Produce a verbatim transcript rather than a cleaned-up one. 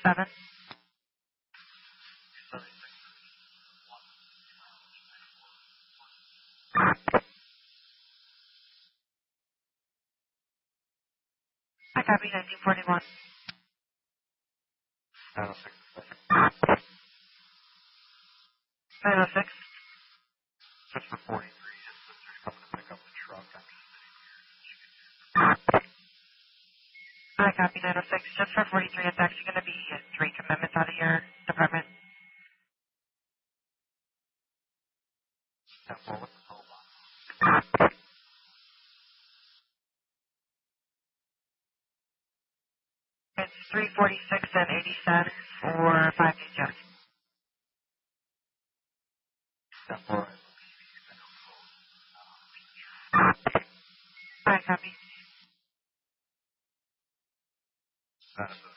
seven. I copy nineteen forty-one. nine oh six. nine oh six. Just for forty-three, his sister's coming to pick up the truck. I'm just I copy nine oh six. Just for forty-three, it's actually going to be three commitments out of your department. step forward the toll box. It's three forty-six and eighty cents for five days. Step forward. I copy. That's